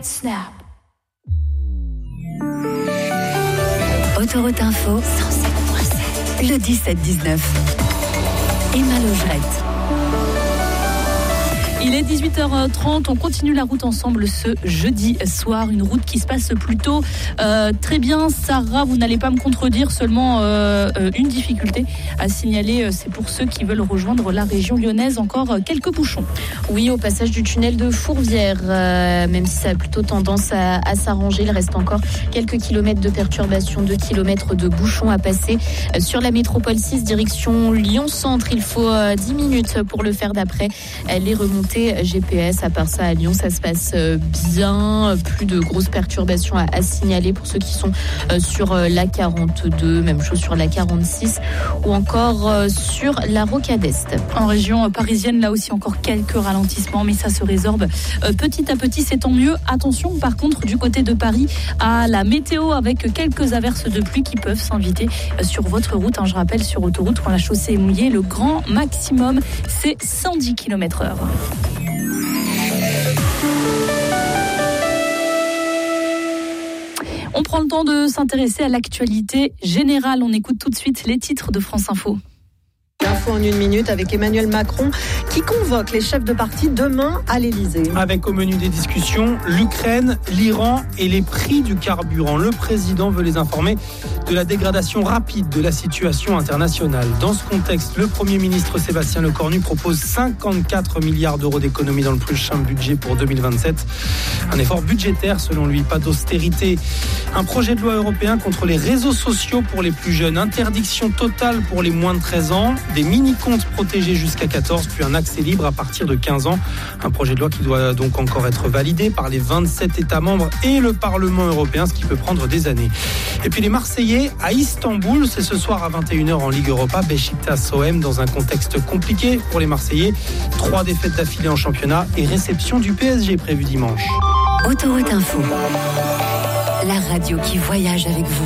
Snap. Autoroute Info 107.7. Le 17-19. Emma Logerette. Il est 18h30, on continue la route ensemble ce jeudi soir. Une route qui se passe plutôt très bien. Sarah, vous n'allez pas me contredire, seulement une difficulté à signaler, c'est pour ceux qui veulent rejoindre la région lyonnaise. Encore quelques bouchons. Oui, au passage du tunnel de Fourvière, même si ça a plutôt tendance à s'arranger, il reste encore quelques kilomètres de perturbation, 2 kilomètres de bouchons à passer sur la métropole 6, direction Lyon-Centre. Il faut 10 minutes pour le faire d'après les remontées GPS. À part ça, à Lyon, ça se passe bien. Plus de grosses perturbations à signaler pour ceux qui sont sur la 42, même chose sur la 46 ou encore sur la Rocade Est. En région parisienne, là aussi encore quelques ralentissements, mais ça se résorbe petit à petit, c'est tant mieux. Attention par contre du côté de Paris à la météo avec quelques averses de pluie qui peuvent s'inviter sur votre route. Je rappelle, sur autoroute, quand la chaussée est mouillée, le grand maximum c'est 110 km/h. On prend le temps de s'intéresser à l'actualité générale. On écoute tout de suite les titres de France Info. L'info en 1 minute avec Emmanuel Macron qui convoque les chefs de parti demain à l'Elysée. Avec au menu des discussions, l'Ukraine, l'Iran et les prix du carburant. Le président veut les informer de la dégradation rapide de la situation internationale. Dans ce contexte, le Premier ministre Sébastien Lecornu propose 54 milliards d'euros d'économies dans le prochain budget pour 2027. Un effort budgétaire selon lui, pas d'austérité. Un projet de loi européen contre les réseaux sociaux pour les plus jeunes. Interdiction totale pour les moins de 13 ans. Des mini-comptes protégés jusqu'à 14, puis un accès libre à partir de 15 ans. Un projet de loi qui doit donc encore être validé par les 27 États membres et le Parlement européen, ce qui peut prendre des années. Et puis les Marseillais à Istanbul, c'est ce soir à 21h en Ligue Europa, Beşiktaş-OM dans un contexte compliqué pour les Marseillais. 3 défaites d'affilée en championnat et réception du PSG prévue dimanche. Autoroute Info. La radio qui voyage avec vous.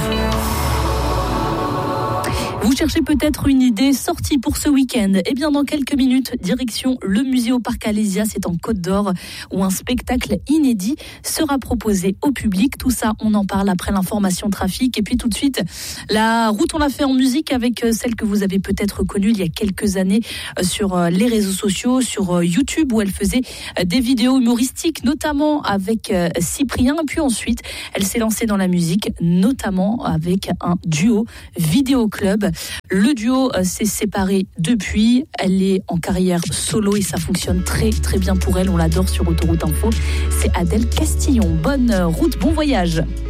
Vous cherchez peut-être une idée sortie pour ce week-end. Eh bien, dans quelques minutes, direction le musée au Parc Alésia, c'est en Côte d'Or, où un spectacle inédit sera proposé au public. Tout ça, on en parle après l'information trafic. Et puis tout de suite, la route, on l'a fait en musique avec celle que vous avez peut-être connue il y a quelques années sur les réseaux sociaux, sur YouTube, où elle faisait des vidéos humoristiques, notamment avec Cyprien. Et puis ensuite, elle s'est lancée dans la musique, notamment avec un duo Vidéo Club. Le duo s'est séparé depuis. Elle est en carrière solo et ça fonctionne très très bien pour elle. On l'adore sur Autoroute Info. C'est Adèle Castillon. Bonne route, bon voyage.